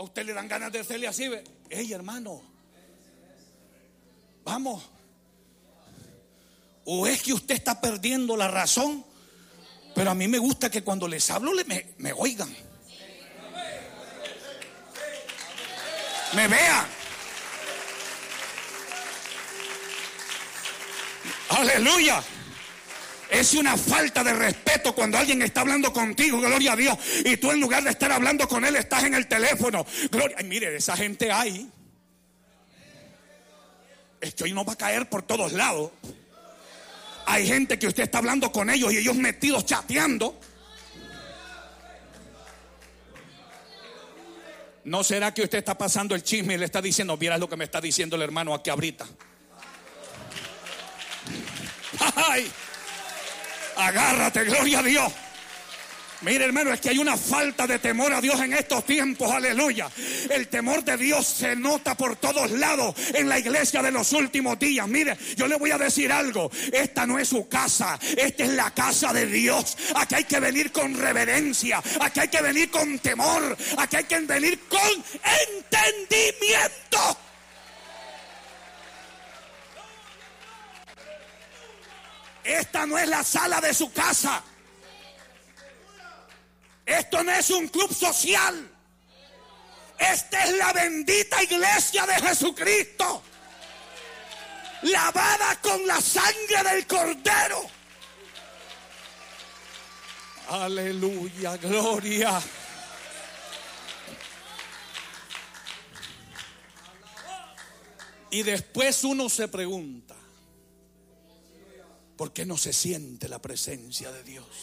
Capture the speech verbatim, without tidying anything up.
A usted le dan ganas de hacerle así. Ey, hermano, vamos. O es que usted está perdiendo la razón. Pero a mí me gusta que cuando les hablo me, me oigan, me vean. Aleluya. Es una falta de respeto cuando alguien está hablando contigo, gloria a Dios, y tú en lugar de estar hablando con él estás en el teléfono. Gloria. Ay, mire, esa gente hay. Es que hoy no va a caer por todos lados. Hay gente que usted está hablando con ellos y ellos metidos chateando. ¿No será que usted está pasando el chisme y le está diciendo, vieras lo que me está diciendo el hermano aquí ahorita? ¡Ay! Agárrate, gloria a Dios. Mire, hermano, es que hay una falta de temor a Dios en estos tiempos, aleluya. El temor de Dios se nota por todos lados en la iglesia de los últimos días. Mire, yo le voy a decir algo. Esta no es su casa, esta es la casa de Dios. Aquí hay que venir con reverencia, aquí hay que venir con temor, aquí hay que venir con entendimiento. Esta no es la sala de su casa. Esto no es un club social. Esta es la bendita iglesia de Jesucristo, lavada con la sangre del Cordero. Aleluya, gloria. Y después uno se pregunta, ¿por qué no se siente la presencia de Dios?